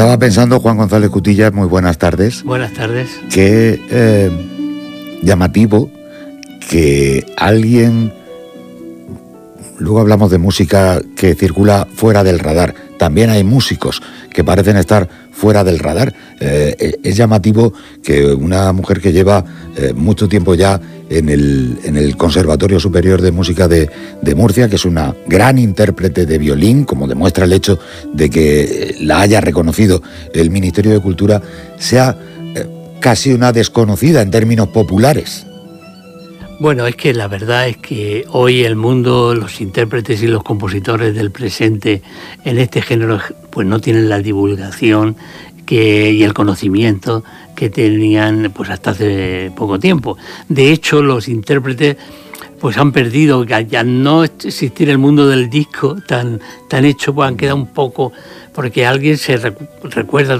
Estaba pensando, Juan González Cutilla, muy buenas tardes. Buenas tardes. Qué llamativo que alguien... Luego hablamos de música que circula fuera del radar. También hay músicos que parecen estar fuera del radar. Es llamativo que una mujer que lleva mucho tiempo ya en el Conservatorio Superior de Música de Murcia, que es una gran intérprete de violín, como demuestra el hecho de que la haya reconocido el Ministerio de Cultura, sea casi una desconocida en términos populares. Bueno, es que la verdad es que hoy el mundo, los intérpretes y los compositores del presente en este género, pues no tienen la divulgación y el conocimiento que tenían pues hasta hace poco tiempo. De hecho, los intérpretes pues han perdido, ya no existir el mundo del disco tan hecho, pues han quedado un poco, porque alguien se recuerda